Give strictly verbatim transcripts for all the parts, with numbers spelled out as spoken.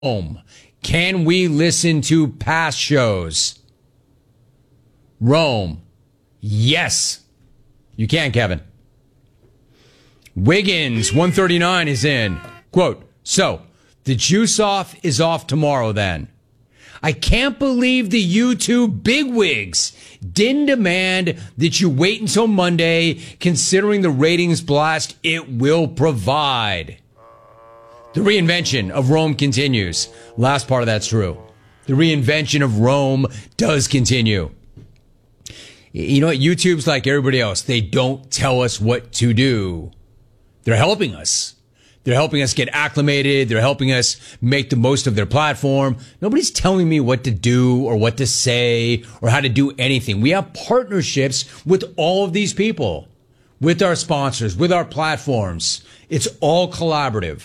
Rome. Can we listen to past shows? Rome. Yes. You can, Kevin. Wiggins, one thirty-nine is in. Quote, so, the juice off is off tomorrow then. I can't believe the YouTube bigwigs didn't demand that you wait until Monday, considering the ratings blast it will provide. The reinvention of Rome continues. Last part of that's true. The reinvention of Rome does continue. You know what? YouTube's like everybody else. They don't tell us what to do. They're helping us. They're helping us get acclimated. They're helping us make the most of their platform. Nobody's telling me what to do or what to say or how to do anything. We have partnerships with all of these people, with our sponsors, with our platforms. It's all collaborative.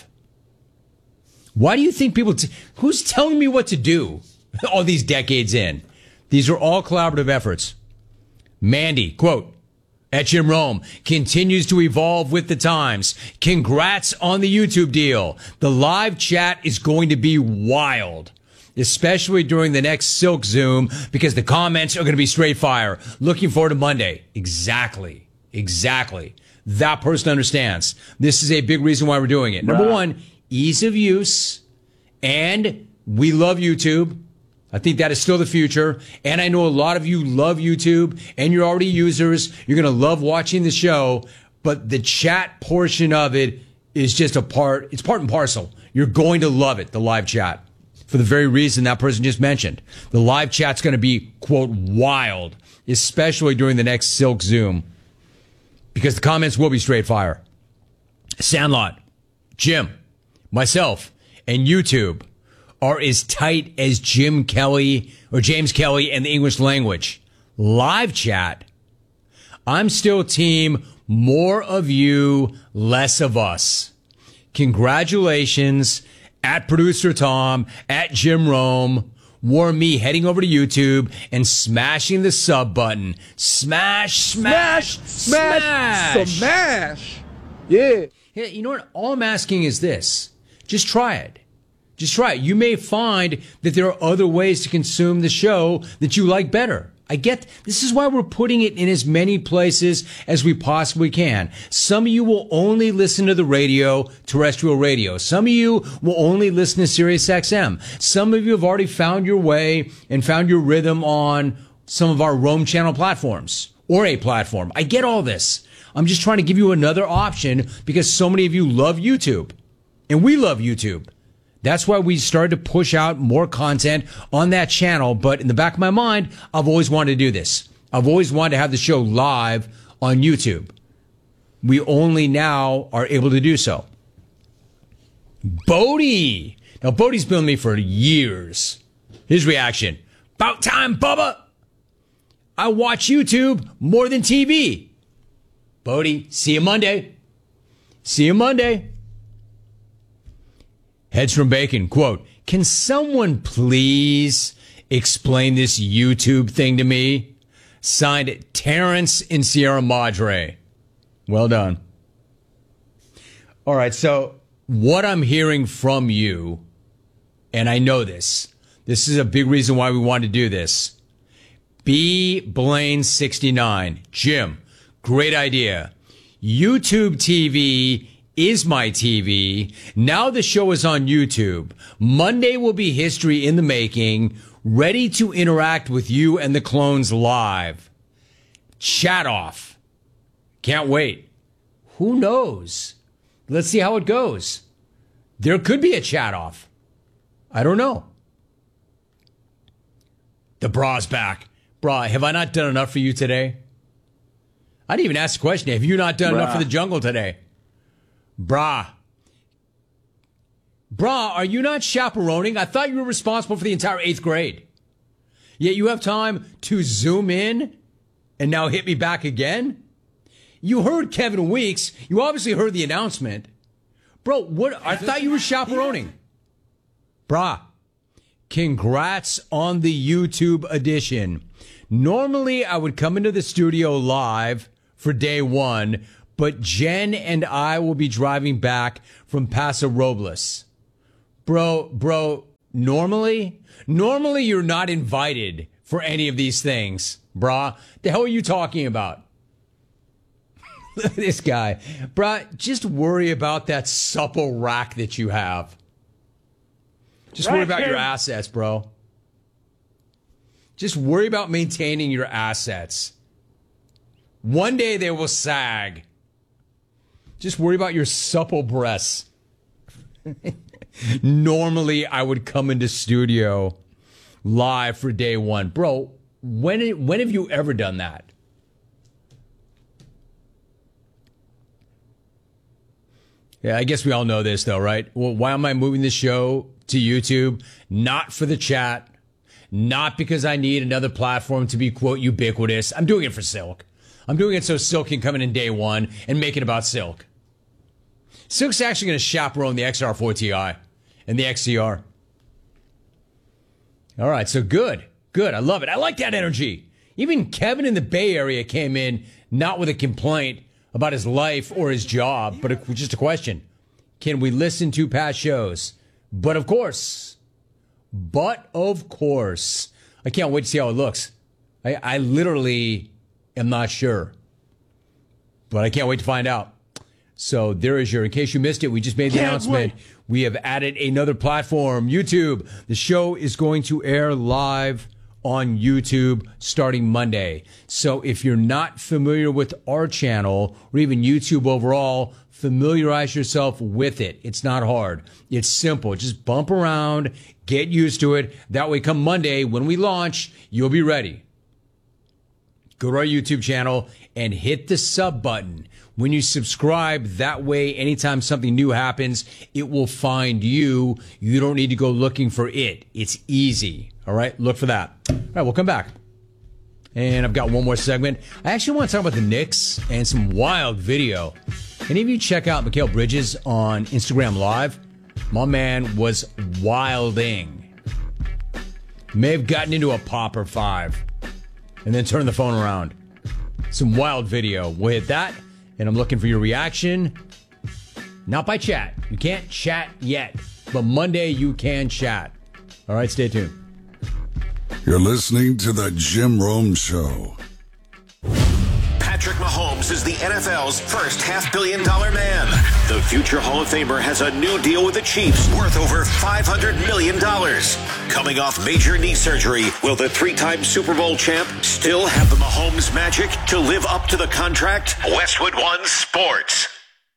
Why do you think people, t- who's telling me what to do all these decades in? These are all collaborative efforts. Mandy, quote, at Jim Rome, continues to evolve with the times. Congrats on the YouTube deal. The live chat is going to be wild, especially during the next Silk Zoom, because the comments are going to be straight fire. Looking forward to Monday. Exactly. Exactly. That person understands. This is a big reason why we're doing it. Number one, ease of use, and we love YouTube. I think that is still the future. And I know a lot of you love YouTube and you're already users. You're going to love watching the show, but the chat portion of it is just a part. It's part and parcel. You're going to love it, the live chat, for the very reason that person just mentioned. The live chat's going to be, quote, wild, especially during the next Silk Zoom, because the comments will be straight fire. Sandlot, Jim, myself, and YouTube are as tight as Jim Kelly or James Kelly and the English language. Live chat, I'm still team more of you, less of us. Congratulations at Producer Tom, at Jim Rome. Warn me heading over to YouTube and smashing the sub button. Smash, smash, smash, smash. Smash. Yeah. Yeah, you know what? All I'm asking is this. Just try it. Just try it. You may find that there are other ways to consume the show that you like better. I get, this is why we're putting it in as many places as we possibly can. Some of you will only listen to the radio, terrestrial radio. Some of you will only listen to Sirius X M. Some of you have already found your way and found your rhythm on some of our Rome channel platforms or a platform. I get all this. I'm just trying to give you another option because so many of you love YouTube and we love YouTube. That's why we started to push out more content on that channel. But in the back of my mind, I've always wanted to do this. I've always wanted to have the show live on YouTube. We only now are able to do so. Bodie. Now, Bodie's been with me for years. His reaction. About time, Bubba. I watch YouTube more than T V. Bodie, see you Monday. See you Monday. Heads from Bacon, quote, can someone please explain this YouTube thing to me? Signed, Terrence in Sierra Madre. Well done. All right, so what I'm hearing from you, and I know this, this is a big reason why we want to do this. B. Blaine sixty-nine. Jim, great idea. YouTube T V is my T V. Now the show is on YouTube. Monday will be history in the making, ready to interact with you and the clones live. Chat off. Can't wait. Who knows? Let's see how it goes. There could be a chat off. I don't know. The bra's back. Bra, have I not done enough for you today? I didn't even ask the question. Have you not done Bra. enough for the jungle today? Brah. Brah, are you not chaperoning? I thought you were responsible for the entire eighth grade. Yet you have time to zoom in and now hit me back again? You heard Kevin Weeks. You obviously heard the announcement. Bro, what? I thought you were chaperoning. Brah, congrats on the YouTube edition. Normally, I would come into the studio live for day one, but Jen and I will be driving back from Paso Robles. Bro, bro, Normally, normally you're not invited for any of these things, brah. The hell are you talking about? Look at this guy. Brah, just worry about that supple rack that you have. Just worry about your assets, bro. Just worry about maintaining your assets. One day they will sag. Just worry about your supple breasts. Normally, I would come into studio live for day one. Bro, when, when have you ever done that? Yeah, I guess we all know this, though, right? Well, why am I moving the show to YouTube? Not for the chat. Not because I need another platform to be, quote, ubiquitous. I'm doing it for Silk. I'm doing it so Silk can come in in day one and make it about Silk. Silk's actually going to chaperone the X R four Ti and the X C R. All right, so good. Good. I love it. I like that energy. Even Kevin in the Bay Area came in not with a complaint about his life or his job, but a, just a question. Can we listen to past shows? But of course. But of course. I can't wait to see how it looks. I, I literally am not sure. But I can't wait to find out. So there is your, in case you missed it, we just made the Can't announcement. Wait. We have added another platform, YouTube. The show is going to air live on YouTube starting Monday. So if you're not familiar with our channel or even YouTube overall, familiarize yourself with it. It's not hard. It's simple. Just bump around, get used to it. That way, come Monday, when we launch, you'll be ready. Go to our YouTube channel and hit the sub button. When you subscribe, that way, anytime something new happens, it will find you. You don't need to go looking for it. It's easy. All right? Look for that. All right, we'll come back. And I've got one more segment. I actually want to talk about the Knicks and some wild video. Any of you check out Mikal Bridges on Instagram Live? My man was wilding. May have gotten into a pop or five and then turned the phone around. Some wild video. We'll hit that. And I'm looking for your reaction. Not by chat. You can't chat yet. But Monday you can chat. All right, stay tuned. You're listening to The Jim Rome Show. Patrick Mahomes is the N F L's first half-billion dollar man. The future Hall of Famer has a new deal with the Chiefs worth over five hundred million dollars. Coming off major knee surgery, will the three-time Super Bowl champ still have the Mahomes magic to live up to the contract? Westwood One Sports.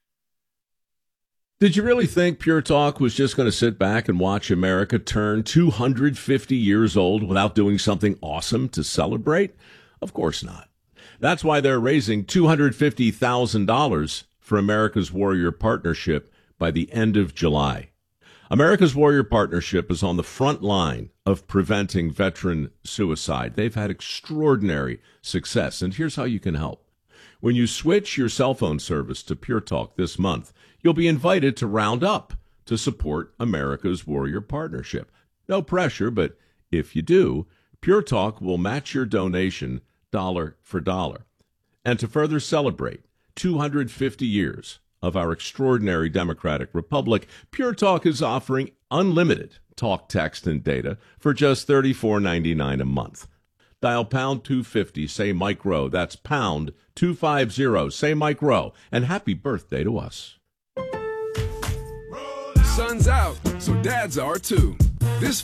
Did you really think Pure Talk was just going to sit back and watch America turn two hundred fifty years old without doing something awesome to celebrate? Of course not. That's why they're raising two hundred fifty thousand dollars for America's Warrior Partnership by the end of July. America's Warrior Partnership is on the front line of preventing veteran suicide. They've had extraordinary success, and here's how you can help. When you switch your cell phone service to Pure Talk this month, you'll be invited to round up to support America's Warrior Partnership. No pressure, but if you do, Pure Talk will match your donation dollar for dollar. And to further celebrate two hundred fifty years of our extraordinary democratic republic, Pure Talk is offering unlimited talk, text, and data for just thirty-four ninety-nine a month. Dial pound two fifty, say Mike Rowe. That's pound two fifty, say Mike Rowe. And happy birthday to us. Sun's out, so dads are too. This